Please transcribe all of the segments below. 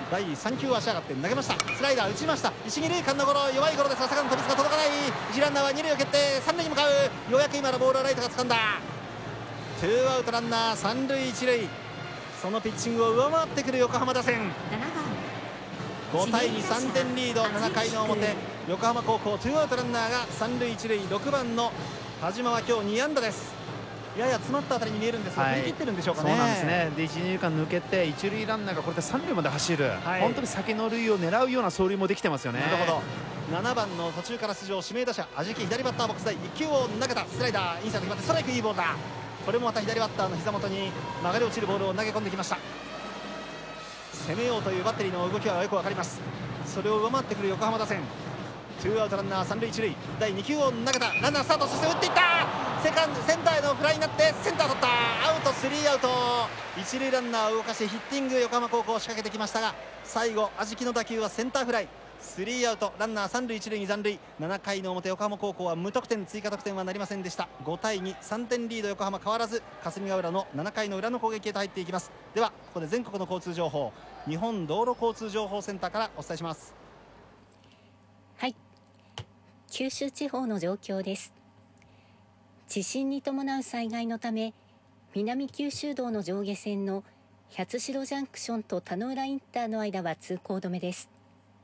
第3球を足上がって投げました。スライダー打ちました。一、二塁間のゴロ、弱いゴロですがセカンド飛びつが届かない。一ランナーは二塁を蹴って三塁に向かう。ようやく今のボールをライトが掴んだ。ツーアウトランナー三塁一塁。そのピッチングを上回ってくる横浜打線。5対2、3点リード。7回の表、横浜高校ツーアウトランナーが三塁一塁。6番の田島は今日2安打です。やや詰まったあたりに見えるんですが、振り切ってるんでしょうかね。 そうなんですね。で、一、二塁間抜けて一塁ランナーがこれで三塁まで走る、本当に先の塁を狙うような走塁もできてますよね。 なるほど。7番の途中から出場指名打者安食、左バッターボックス第1球を投げた。スライダーインサイド決まってストライク、いいボールだ。これもまた左バッターの膝元に曲がり落ちるボールを投げ込んできました。攻めようというバッテリーの動きはよく分かります。それを上回ってくる横浜打線。ツーアウトランナー三塁一塁。第2球を投げた。ランナースタート、そして打っていった。センターへのフライになってセンター取った。アウト、スリーアウト。一塁ランナーを動かしてヒッティング、横浜高校仕掛けてきましたが、最後安食の打球はセンターフライ。スリーアウト、ランナー三塁一塁に残塁。7回の表、横浜高校は無得点、追加得点はなりませんでした。5対2、3点リード、横浜変わらず。霞ヶ浦の7回の裏の攻撃へと入っていきます。ではここで全国の交通情報、日本道路交通情報センターからお伝えします。 はい、九州地方の状況です。地震に伴う災害のため、南九州道の上下線の八代ジャンクションと田野浦インターの間は通行止めです。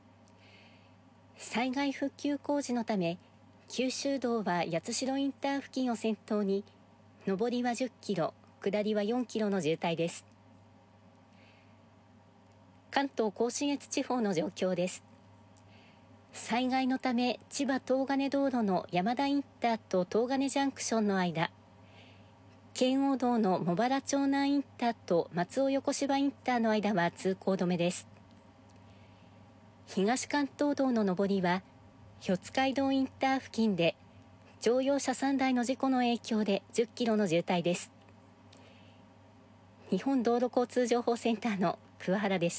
災害復旧工事のため、九州道は八代インター付近を先頭に上りは10キロ、下りは4キロの渋滞です。関東甲信越地方の状況です。災害のため、千葉東金道路の山田インターと東金ジャンクションの間、圏央道の茂原町南インターと松尾横芝インターの間は通行止めです。東関東道の上りは四街道インター付近で乗用車3台の事故の影響で10キロの渋滞です。日本道路交通情報センターの桑原でした。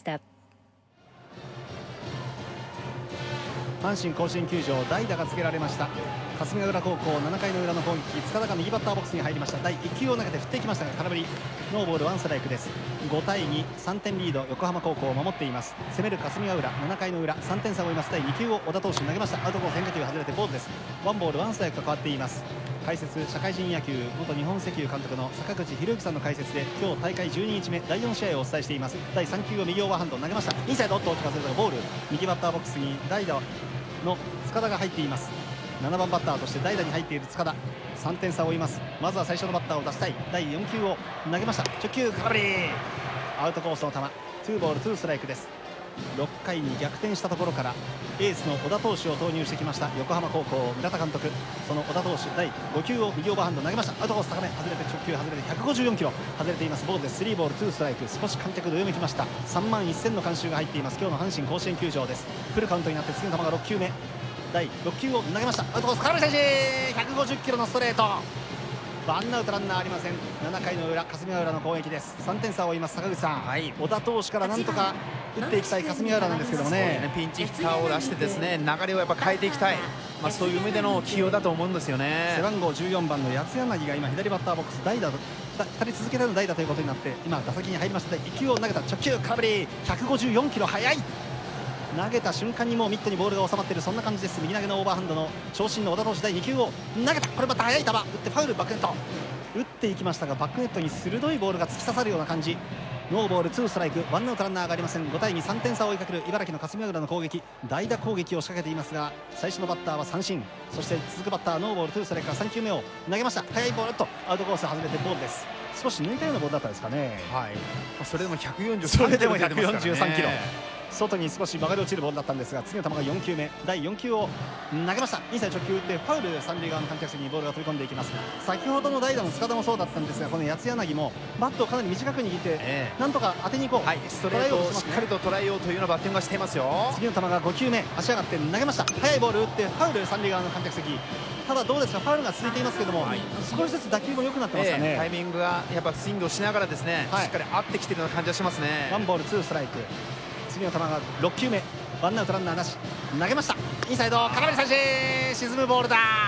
阪神甲子園球場、代打が告げられました。霞ヶ浦高校7回の裏の攻撃、塚田が右バッターボックスに入りました。第1球を投げて振っていきましたが空振り。ノーボールワンストライクです。5対2、3点リード、横浜高校を守っています。攻める霞ヶ浦、7回の裏3点差を追います。第2球を小田投手投げました。アウトコース変化球外れてボールです。ワンボールワンストライクと変わっています。解説、社会人野球元日本石油監督の坂口博之さんの解説で今日大会12日目第4試合をお伝えしています。第3球を右オーバーハンド投げました。インサイド、おっと大きく外れたがボール。右バッターボックスに代打の塚田が入っています。7番バッターとして代打に入っている塚田。3点差を追います。まずは最初のバッターを出したい。第4球を投げました。直球空振り。アウトコースの球、ツーボールツーストライクです。6回に逆転したところからエースの小田投手を投入してきました横浜高校村田監督。その小田投手、第5球を右オーバーハンド投げました。アウトコース高め、外れて直球外れて154キロ外れています。ボールです。スリーボールツーストライク。少し観客どよめきました。3万1000の観衆が入っています今日の阪神甲子園球場です。フルカウントになって次の球が6球目。第6球を投げました。アウトコース空振り三振。150キロのストレート。ワンアウトランナーありません。7回の裏、霞ヶ浦の攻撃です。3点差を追います。坂口さん、小田投手からなんとか打っていきたい霞ヶ浦なんですけどもね。 ピンチヒッターを出してですね、流れをやっぱ変えていきたい、そういう意味での起用だと思うんですよね。 背番号14番の八柳が今左バッターボックス代打、2人続けての代打ということになって今打席に入りました。1球を投げた。直球空振り。154キロ速い。投げた瞬間にもうミットにボールが収まっている、そんな感じです。右投げのオーバーハンドの長身の小田投手、第2球を投げた。これまた速い球打ってファウル、バックネット打っていきましたがバックネットに鋭いボールが突き刺さるような感じ。ノーボールツーストライク、ワンアウトランナーがありません。5対2、3点差を追いかける茨城の霞ヶ浦の攻撃、代打攻撃を仕掛けていますが最初のバッターは三振。そして続くバッターノーボールツーストライクから3球目を投げました。速いボールとアウトコース外れてボールです。少し抜いたようなボールだったですかね。 それでも 143キロ外に少し曲がり落ちるボールだったんですが次の球が4球目。第4球を投げました。インサイド直球打ってファウル。三塁側の観客席にボールが飛び込んでいきます。先ほどの代打の塚田もそうだったんですがこの八柳もバットをかなり短く握ってなんとか当てに行こう、 ストレートをしっかりと捉えようというようなバッティングがしていますよ。 次の球が5球目。足上がって投げました。速いボール打ってファウル。三塁側の観客席。ただどうですか、ファウルが続いていますけども、少しずつ打球も良くなってますかね。 タイミングがやっぱスイングをしながらですね、しっかり合ってきているような感じがしますね。 ワンボールツーストライク。次の球が6球目。ワンアウトランナーなし。投げました。インサイド空振り三振。沈むボールだ。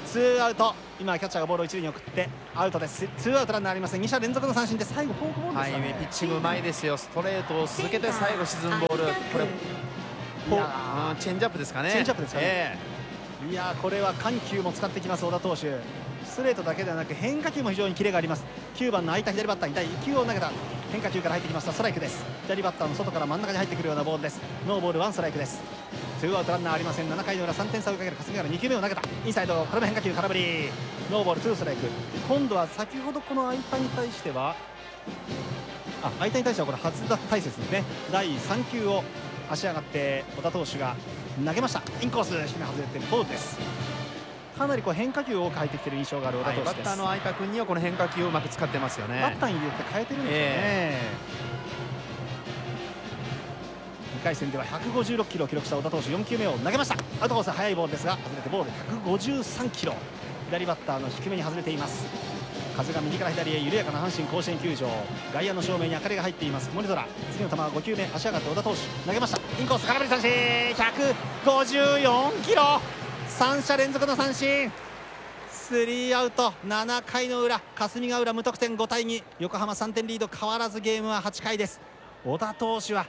ツーアウト。今キャッチャーがボールを一塁に送ってアウトです。ツーアウトランナーありません。2者連続の三振で最後フォークボールですかね。 ピッチングうまいですよ。ストレートを続けて最後沈むボール、これチェンジアップですかね。 チェンジアップですかね。いやこれは緩急も使ってきます小田投手。ストレートだけではなく変化球も非常にキレがあります。9番の空いた左バッターに第1球を投げた変化球から入ってきました。ストライクです。左バッターの外から真ん中に入ってくるようなボールです。ノーボールワンストライクです。ツーアウトランナーありません。7回の裏3点差を追いかける霞ヶ浦、2球目を投げたインサイド、これも変化球空振り、ノーボールツーストライク。今度は先ほどこの相手に対しては相手に対してはこれ初打大切ですね。第3球を足上がって小田投手が投げました。インコース低め外れてボールです。かなり変化球を多く入ってきている印象がある小田投手です。 バッターの相田君にはこの変化球をうまく使ってますよね。 バッターによって変えてるんですよね。2回戦では156キロを記録した小田投手、4球目を投げました。アウトコース速いボールですが外れてボール153キロ。左バッターの低めに外れています。風が右から左へ緩やかな阪神甲子園球場、外野の照明に明かりが入っています。曇り空。次の球は5球目足上がって小田投手投げました。インコース空振り三振、154キロ、3者連続の三振、スリーアウト。7回の裏霞ヶ浦無得点5対2、横浜3点リード変わらず。ゲームは8回です。小田投手は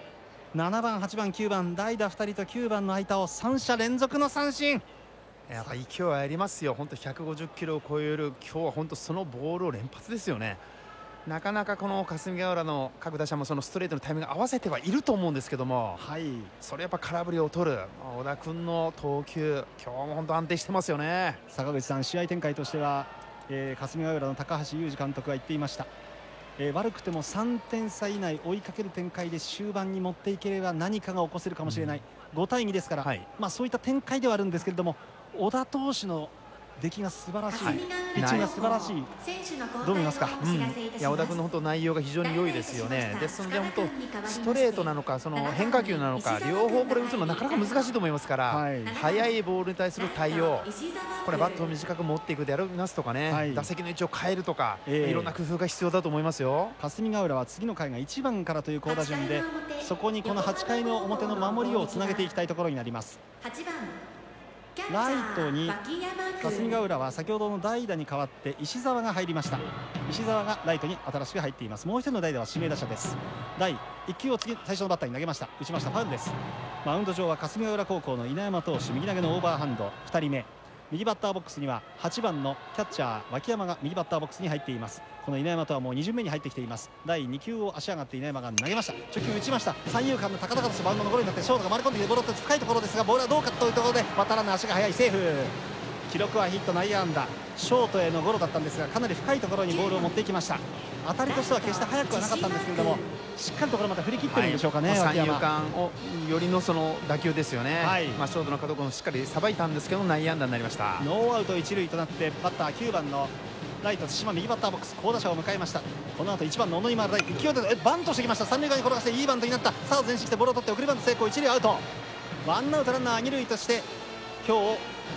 7番8番9番代打2人と9番の間を3者連続の三振。 やっぱ勢いはありますよ。本当150キロを超える、今日は本当そのボールを連発ですよね。なかなかこの霞ヶ浦の各打者もそのストレートのタイミング合わせてはいると思うんですけども、それやっぱ空振りを取る小田君の投球、今日も本当安定してますよね。 坂口さん、試合展開としては、霞ヶ浦の高橋祐二監督は言っていました。悪くても3点差以内追いかける展開で終盤に持っていければ何かが起こせるかもしれない、5対2ですから、そういった展開ではあるんですけれども、小田投手の出来が素晴らしい、ピッチングが素晴らしい。どう見ますか。 いや小田君の本当内容が非常に良いですよね。ですので本当ストレートなのかその変化球なのか両方これ打つのなかなか難しいと思いますから、速いボールに対する対応、これバットを短く持っていくでありますとかね、打席の位置を変えるとか、いろんな工夫が必要だと思いますよ。 霞ヶ浦は次の回が1番からという好打順で、そこにこの8回の表の守りをつなげていきたいところになります。ライトに霞ヶ浦は先ほどの代打に代わって石澤が入りました。石澤がライトに新しく入っています。もう一人の代打は指名打者です。第1球を最初のバッターに投げました。打ちました。ファウルです。マウンド上は霞ヶ浦高校の稲山投手、右投げのオーバーハンド2人目。右バッターボックスには8番のキャッチャー脇山が右バッターボックスに入っています。この稲山とはもう2巡目に入ってきています。第2球を足上がって稲山が投げました。初球打ちました。三遊間の高々としたバウンドのゴロになってショートが回り込んできてボールと深いところですが、ボールはどうかというところでバッターランナー足が速い、セーフ。記録はヒット、内野安打、ショートへのゴロだったんですが、かなり深いところにボールを持っていきました。当たりとしては決して速くはなかったんですけれども、しっかりとこれまた振り切ってるんでしょうかね。 三遊間をよりのその打球ですよね。ショートの角度もしっかりさばいたんですけど内野安打になりました。 ノーアウト一塁となってバッター9番のライト対馬右バッターボックス好打者を迎えました。この後1番の小野今ライト勢いでバントしてきました。三塁側に転がしていいバントになった。さあ前進してボールを取って送りバント成功、一塁アウト。ワンアウトランナー二塁として今日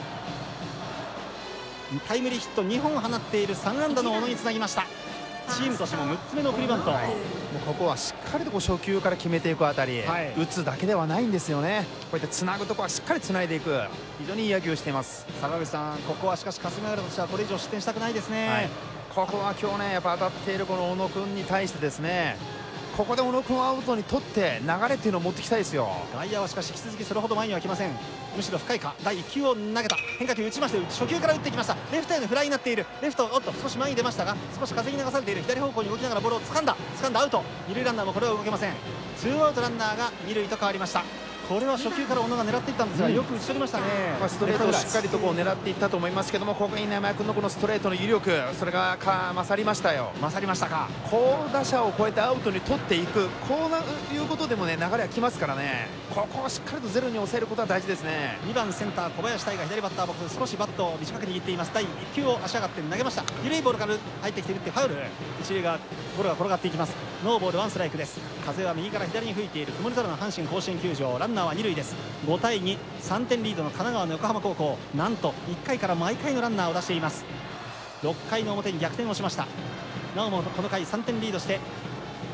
タイムリーヒット2本放っている3安打の小野につなぎました。チームとしても6つ目の送りバント。もうここはしっかりと初球から決めていくあたり、打つだけではないんですよね。こうやってつなぐところはしっかりつないでいく、非常にいい野球をしています。 坂口さん、ここはしかし霞ヶ浦としてはこれ以上失点したくないですね。 ここは今日ねやっぱ当たっているこの小野君に対してですね、ここで小野君をアウトに取って流れっていうのを持っていきたいですよ。 外野はしかし引き続きそれほど前には来ません。むしろ深いか。第1球を投げた、変化球打ちまして、初球から打ってきました。レフトへのフライになっている。レフト少し前に出ましたが少し風に流されている。左方向に動きながらボールを掴んだアウト。二塁ランナーもこれは動けません。ツーアウトランナーが二塁と変わりました。これは初球から小野が狙っていったんですが、よく打ち取りましたね。 ストレートをしっかりとこう狙っていったと思いますけども、ここに稲山君のこのストレートの威力、それが勝りましたよ。 勝りましたか。 好打者を超えてアウトに取っていく、こういうことでもね流れはきますからね。ここをしっかりとゼロに抑えることは大事ですね。 2番センター小林大が左バッターボックス、少しバットを短く握っています。第1球を足上がって投げました。緩いボールから入ってきているってファウル。一塁側ボールが転がっていきます。ノーボールワンストライクです。風は右から左に吹いている曇り空の阪神甲子園球場、ランナーは二塁です。5対2、3点リードの神奈川の横浜高校、なんと1回から毎回のランナーを出しています。6回の表に逆転をしました。なおもこの回3点リードして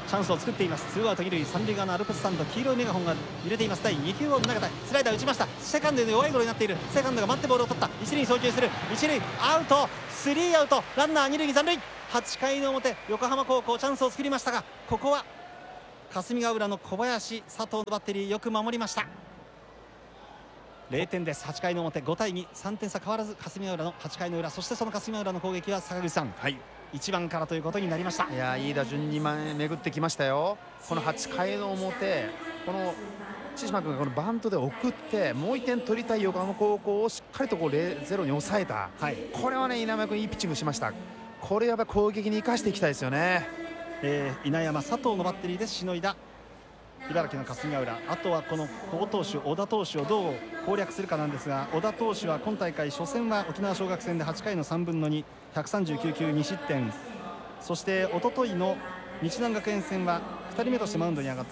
チャンスを作っています。ツーアウト二塁、三塁側のアルプススタンド、黄色いメガホンが揺れています。第2球を投げた、スライダー打ちました。セカンドで弱いゴロになっている。セカンドが待ってボールを取った。一塁に送球する。一塁アウト、スリーアウト、ランナー二塁に残塁。8回の表、横浜高校チャンスを作りましたが、ここは霞ヶ浦の小林、佐藤のバッテリーよく守りました。0点です。8回の表、5対2、3点差変わらず霞ヶ浦の8回の裏。そしてその霞ヶ浦の攻撃は坂口さん、 はい、 1番からということになりました。 いやいい打順に巡ってきましたよ。この8回の表、この千島君がこのバントで送ってもう1点取りたい横浜高校をしっかりとこう0-0に抑えた、 はい、 これはね稲山君いいピッチングしました。これやっぱり攻撃に生かしていきたいですよね。 稲山、佐藤のバッテリーでしのいだ茨城の霞ヶ浦。あとはこの好投手小田投手をどう攻略するかなんですが、小田投手は今大会初戦は沖縄尚学戦で8回の3分の2、139球2失点。そして一昨日の日南学園戦は2人目としてマウンドに上がって